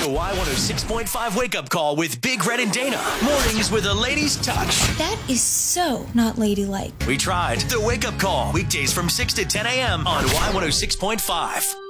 Y106.5 Wake Up Call with Big Red and Dana. Mornings with a lady's touch. That is so not ladylike. We tried. The Wake Up Call, weekdays from 6 to 10 a.m. on Y106.5.